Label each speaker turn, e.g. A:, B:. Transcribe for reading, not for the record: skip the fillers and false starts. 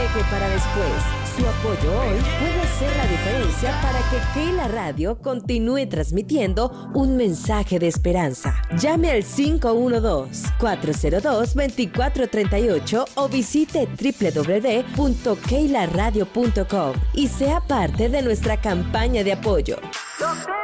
A: deje para después. Su apoyo hoy puede hacer la diferencia para que Keila Radio continúe transmitiendo un mensaje de esperanza. Llame al 512-402-2438 o visite www.keilaradio.com y sea parte de nuestra campaña de apoyo.